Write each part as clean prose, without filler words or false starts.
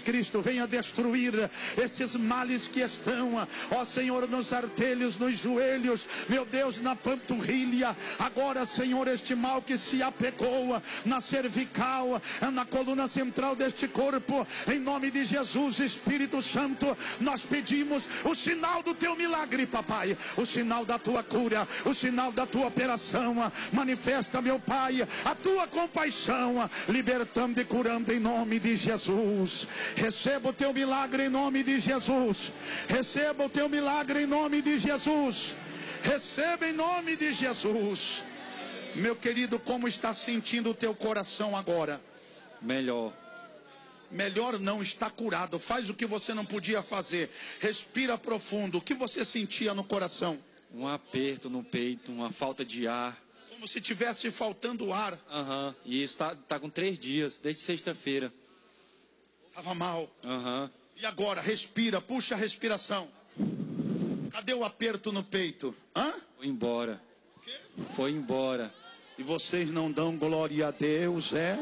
Cristo, venha destruir estes males que estão, ó Senhor, nos artelhos, nos joelhos, meu Deus, na panturrilha. Agora, Senhor, este mal que se apegou na cervical, na coluna central deste corpo, em nome de Jesus, Espírito Santo, nós pedimos o sinal do teu milagre, papai, o sinal da tua cura, o sinal da tua operação. Manifesta, meu Pai, a tua compaixão, libertando e curando em nome de Jesus. Receba o teu milagre em nome de Jesus. Receba o teu milagre em nome de Jesus. Receba em nome de Jesus. Meu querido, como está sentindo o teu coração agora? Melhor. Melhor não, está curado. Faz o que você não podia fazer. Respira profundo. O que você sentia no coração? Um aperto no peito, uma falta de ar. Como se tivesse faltando ar. E isso tá com 3 dias, desde sexta-feira. Estava mal. E E agora, respira, puxa a respiração. Cadê o aperto no peito? Foi embora. Foi embora. E vocês não dão glória a Deus, é?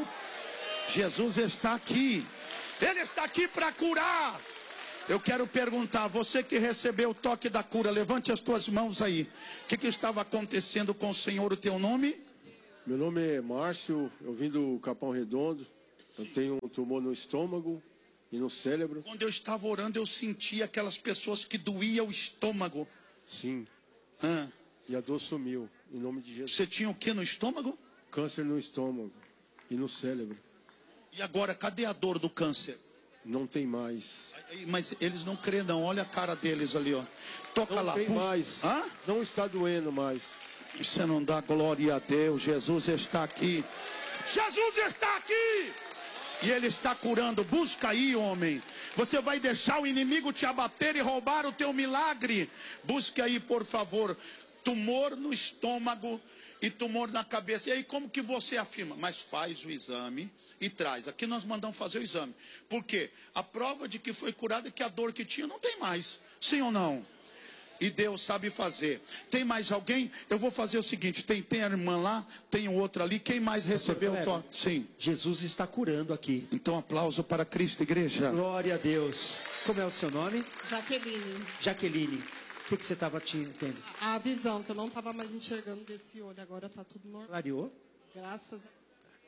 Jesus está aqui. Ele está aqui para curar. Eu quero perguntar, você que recebeu o toque da cura, levante as tuas mãos aí. O que estava acontecendo com o Senhor? O teu nome? Meu nome é Márcio, eu vim do Capão Redondo. Eu tenho um tumor no estômago e no cérebro. Quando eu estava orando, eu senti aquelas pessoas que doía o estômago. Sim. E a dor sumiu, em nome de Jesus. Você tinha o que no estômago? Câncer no estômago e no cérebro. E agora, cadê a dor do câncer? Não tem mais. Mas eles não creem não, olha a cara deles ali, ó. Toca não lá. Tem mais. Não está doendo mais. Você não dá glória a Deus. Jesus está aqui. Jesus está aqui. E Ele está curando. Busca aí, homem. Você vai deixar o inimigo te abater e roubar o teu milagre. Busque aí, por favor. Tumor no estômago e tumor na cabeça. E aí como que você afirma? Mas faz o exame e traz. Aqui nós mandamos fazer o exame. Por quê? A prova de que foi curado é que a dor que tinha não tem mais. Sim ou não? E Deus sabe fazer. Tem mais alguém? Eu vou fazer o seguinte. Tem a irmã lá, tem o outro ali. Quem mais recebeu o toque? Sim. Jesus está curando aqui. Então aplauso para Cristo, igreja. Glória a Deus. Como é o seu nome? Jaqueline. Jaqueline. O que você estava tendo? A visão, que eu não estava mais enxergando desse olho. Agora está tudo normal. Clareou? Graças a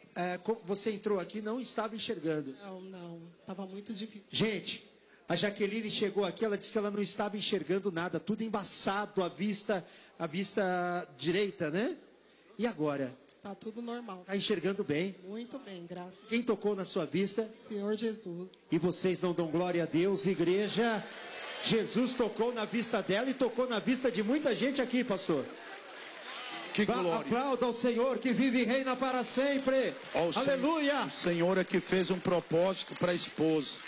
você entrou aqui e não estava enxergando. Não. Estava muito difícil. Gente, a Jaqueline chegou aqui, ela disse que ela não estava enxergando nada, tudo embaçado, a vista direita, né? E agora? Está tudo normal. Está enxergando bem? Muito bem, graças a Deus. Quem tocou na sua vista? Senhor Jesus. E vocês não dão glória a Deus, igreja? Jesus tocou na vista dela e tocou na vista de muita gente aqui, pastor. Que glória. Aplauda ao Senhor que vive e reina para sempre. Aleluia. O Senhor é que fez um propósito para a esposa.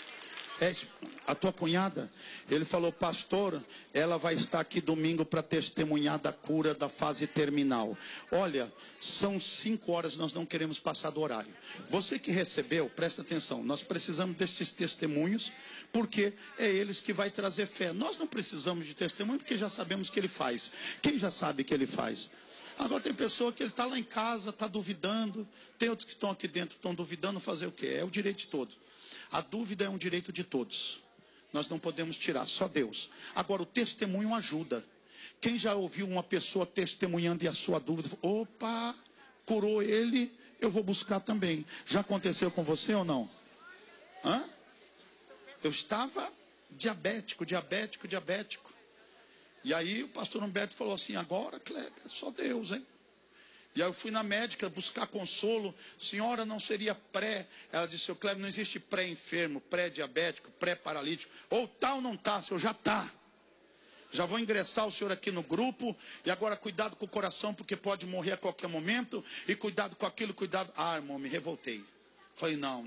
A tua cunhada, ele falou, pastor, ela vai estar aqui domingo para testemunhar da cura da fase terminal. Olha, são 5 horas, nós não queremos passar do horário. Você que recebeu, presta atenção, nós precisamos destes testemunhos, porque é eles que vai trazer fé. Nós não precisamos de testemunho, porque já sabemos que ele faz. Quem já sabe que ele faz? Agora tem pessoa que ele está lá em casa, está duvidando. Tem outros que estão aqui dentro, estão duvidando, fazer o quê? É o direito de todo. A dúvida é um direito de todos. Nós não podemos tirar, só Deus. Agora o testemunho ajuda. Quem já ouviu uma pessoa testemunhando e a sua dúvida? Opa, curou ele, eu vou buscar também. Já aconteceu com você ou não? Eu estava diabético. E aí o pastor Humberto falou assim, agora, Kleber, só Deus, hein? E aí eu fui na médica buscar consolo. Senhora, não seria pré? Ela disse, seu Kleber, não existe pré-enfermo, pré-diabético, pré-paralítico. Ou tá ou não tá, o senhor já tá. Já vou ingressar o senhor aqui no grupo. E agora cuidado com o coração, porque pode morrer a qualquer momento. E cuidado com aquilo, cuidado. Ah, irmão, me revoltei. Falei, não.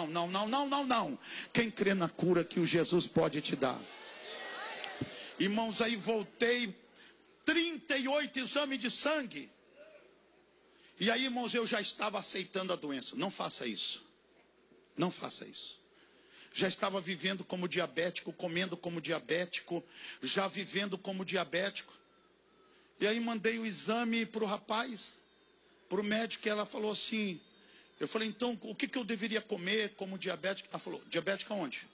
Quem crê na cura que o Jesus pode te dar? Irmãos, aí voltei, 38 exames de sangue. E aí, irmãos, eu já estava aceitando a doença. Não faça isso. Não faça isso. Já estava vivendo como diabético, comendo como diabético, já vivendo como diabético. E aí mandei o exame para o rapaz, para o médico, e ela falou assim, eu falei, então, o que eu deveria comer como diabético? Ela falou, diabético aonde?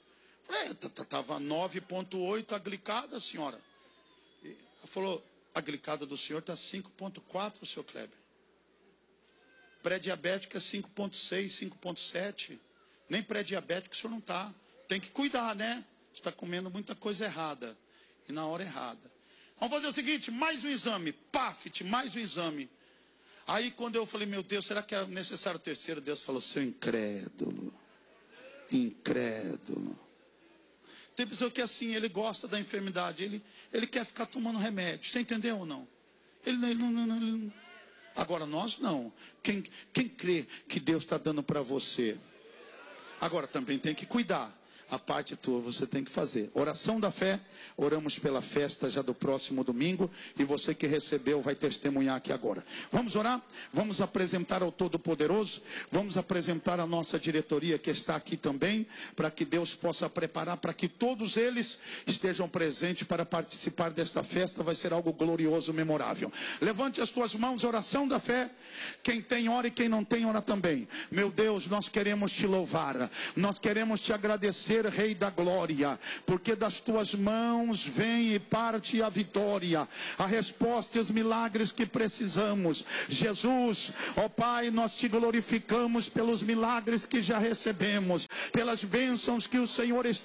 Falei, estava 9,8 a glicada, senhora. Ela falou, a glicada do senhor está 5,4, senhor Kleber. Pré-diabético é 5,6, 5,7. Nem pré-diabético o senhor não está. Tem que cuidar, né? Você está comendo muita coisa errada. E na hora errada. Vamos fazer o seguinte, mais um exame. PAFT, mais um exame. Aí quando eu falei, meu Deus, será que é necessário o terceiro? Deus falou, seu incrédulo. Incrédulo. Tem pessoa que assim, ele gosta da enfermidade. Ele quer ficar tomando remédio. Você entendeu ou não? Ele não. Agora nós não. Quem crê que Deus está dando para você? Agora também tem que cuidar. A parte tua você tem que fazer. Oração da fé. Oramos pela festa já do próximo domingo. E você que recebeu vai testemunhar aqui agora. Vamos orar? Vamos apresentar ao Todo-Poderoso. Vamos apresentar a nossa diretoria que está aqui também. Para que Deus possa preparar. Para que todos eles estejam presentes para participar desta festa. Vai ser algo glorioso, memorável. Levante as tuas mãos. Oração da fé. Quem tem ora e quem não tem ora também. Meu Deus, nós queremos te louvar. Nós queremos te agradecer, Rei da glória, porque das tuas mãos vem e parte a vitória, a resposta e os milagres que precisamos. Jesus, ó Pai, nós te glorificamos pelos milagres que já recebemos, pelas bênçãos que o Senhor está